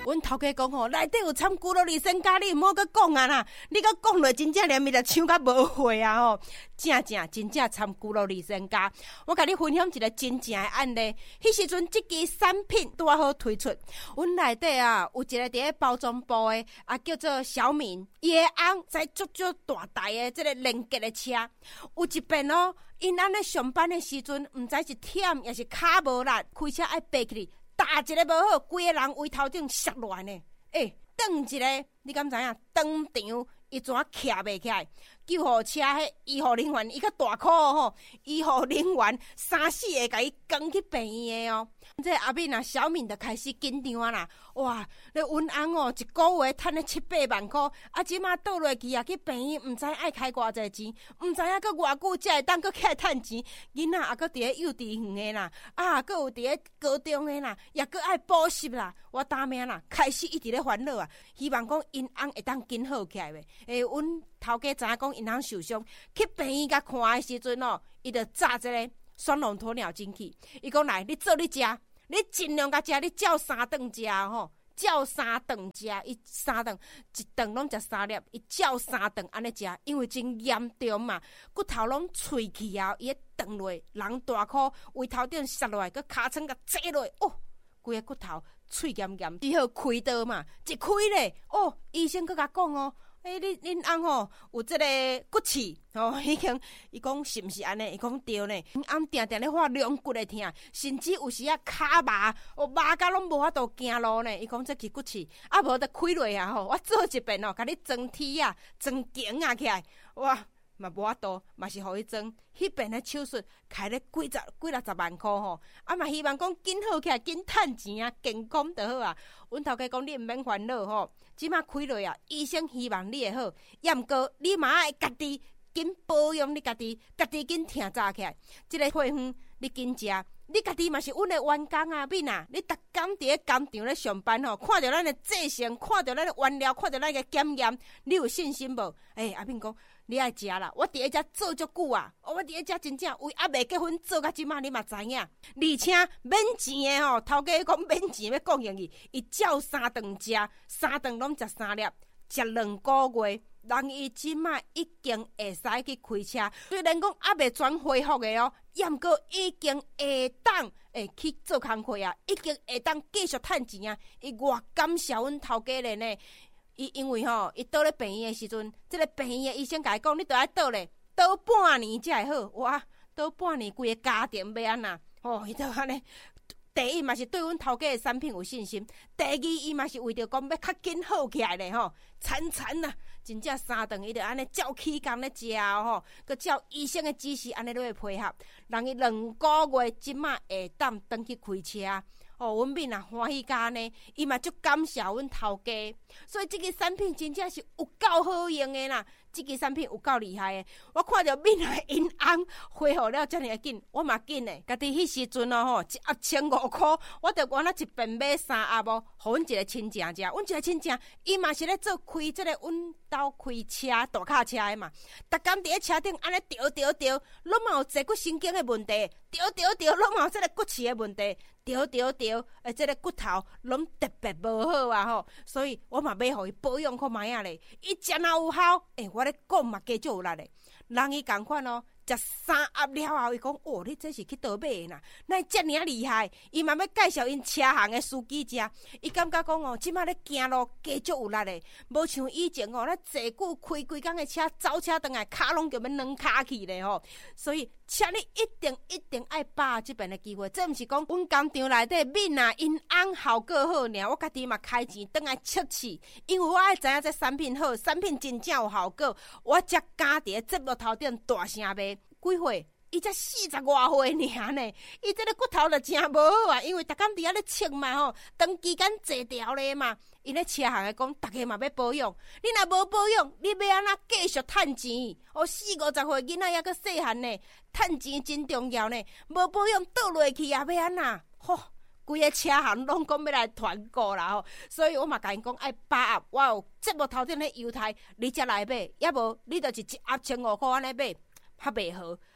阮头家讲吼，内底有掺骨肉里身咖，你毋好阁讲啊啦！你阁讲落真正连咪就抢甲无货啊吼！真正掺骨肉里身咖。我甲你分享一个真正的案例。迄时阵，即支产品拄好推出，阮内底啊有一个伫咧包装部的叫做小敏，伊的翁载足大台的即个连结的车，有一遍哦，因安尼上班的时阵，毋知是忝也是骹无力，开车爱爬起哩。打一个无好，规个人位头顶摔落来呢。转一个，你敢知影？当场伊怎徛袂起来？救护车迄医护人员伊较大颗吼，医护人员3-4个甲伊扛去病院的哦。这阿敏啊，小敏就开始紧张啊啦！哇，你阮翁哦，一个月赚了7-8万块，即马倒落去啊，去病院，毋知爱开偌济钱，毋知影佫偌久才会当佫起来趁钱。囡仔也佫伫咧幼稚园的啦，佫有伫咧高中的啦，也佫爱补习啦。我打命啦，开始一直咧烦恼啊，希望讲因翁会当紧好起来呗。阮头家知影讲因翁受伤，去病院甲看的时阵哦，伊就炸一个双龙鸵鸟进去。伊讲来，你做你食，你尽量甲食，你照3顿食吼，照3顿食，伊3顿一顿拢食3粒，伊照3顿安尼食，因为真严重嘛，骨头拢脆去啊，伊顿落，人大颗，胃头顶摔落来，佮尻川甲坐落，规个骨头脆严严，只好开刀嘛，一开咧，医生佮甲讲哦。恁翁吼有即个骨刺已经，伊讲是毋是安尼？伊讲对呢。恁翁定定咧发两骨的痛，甚至有时骹麻，麻甲拢无法度行路呢。伊讲这是骨刺，无得开落啊吼。我做一遍甲你装体啊，装颈啊起来，哇！嘛无法度，嘛是互伊装。迄边的手术开咧几六十万块吼，嘛希望讲紧好起来，紧趁钱啊，健康就好啊。阮头家讲你毋免烦恼吼，即马开落啊，医生希望你会好，也毋过你嘛爱家己紧保养你家己紧听早起来。即个配方你紧食。你家己嘛是阮的员工啊，敏啊，你逐工伫咧工厂咧上班吼，看到咱的制成，看到咱的原料，看到咱的检验，你有信心无？阿敏讲你爱食啦，我伫咧遮做足久啊，我伫咧遮真正为未结婚做到即马，你嘛知影，而且免钱的吼，头家讲免钱要供应伊照3顿食，3顿拢食3粒，食2个月。人伊即马已经会使去开车，虽然讲未全恢复的哦，也毋过已经会当去做工课啊，已经会当继续趁钱啊。伊偌感谢阮头家人呢，伊因为吼，伊倒咧病院的时阵，即个病院的医生甲伊讲，你倒来倒咧，倒半年才会好。哇，倒半年规个家庭要安那？伊就安尼。第一嘛是对阮头家的产品有信心，第二伊嘛是为着讲要较紧好起来咧吼，惨啊！真正3顿伊就安尼照起工咧食吼，佮照医生的指示安尼落去配合，人伊2个月即马会当登去开车。阮敏啊欢喜甲呢，伊嘛足感谢阮头家，所以即个产品真正是有够好用的啦。即个产品有够厉害的，我看到敏啊因翁恢复了遮尔紧，我嘛紧的。家己迄时阵吼，1盒1500块，我着原来一遍买3盒互阮一个亲戚食。阮一个亲戚，伊嘛是咧做开即个阮兜开车大卡车的嘛，逐工伫咧车顶安尼调，拢嘛有坐骨神经的问题，调，拢嘛有即个骨刺的问题，调，即个骨头拢特别无好啊吼，所以我嘛要互伊保养看卖啊咧，伊真啊有效，我咧讲嘛加足有力的，人伊共款哦。食3盒了后，伊讲你这是去倒买的呐？那遮尔厉害，伊嘛要介绍因车行的司机食，伊感觉讲即马咧行路加足有力的，无像以前咱坐久开规工的车，走车倒来骹拢叫要软骹去咧吼。所以，请你一定爱把握即边的机会，这毋是讲阮工厂内底敏啊因翁效果好尔，我家己嘛开钱倒来测试，因为我爱知影这产品好，产品真正有效果，我才敢伫节目头顶大声卖。几岁？伊才40外岁尔呢，伊这个骨头就真无好啊，因为逐工伫遐咧测嘛吼，长期间坐调咧嘛。因咧车行的讲，大家嘛要保养，你若无保养，你要安怎继续趁钱？40-50岁囡仔还阁细汉呢，趁钱真重要呢。无保养倒落去也要安怎？规个车行拢讲要来团购啦吼，所以我嘛甲因讲爱把握，我有节目头顶咧优待，你才来买，要无你就是1盒1500块安尼买。较袂好，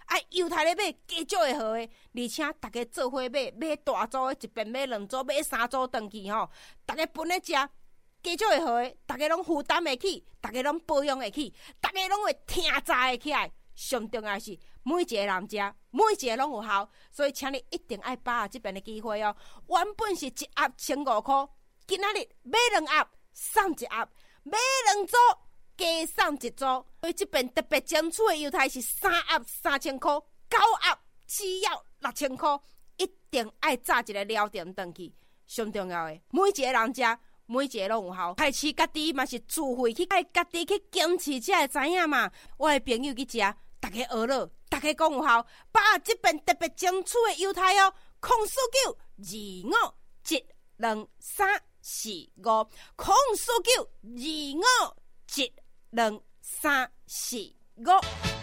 犹太咧买加少的货的，而且大家做伙买大组的，一边买2组，买3组回去吼，大家分咧食。加少的货，大家拢负担会起，大家拢保养会起，大家拢会听早会起来。上重要的是，每一个人食，每一个拢有效，所以请你一定爱把握这边的机会哦。原本是1盒1500块，今仔日买2盒送1盒，买2组加送1组。所以这边特别争取的优待是3盒3000块，9盒只要6000块，一定爱早一个了定回去。上重要的，每一个人食。每一个拢有效，开始家己嘛是自费去，爱家己去坚持才会知影嘛。我的朋友去食，大家学了，大家讲有效，把这边特别争取的优待哦，04925123445，04925123445。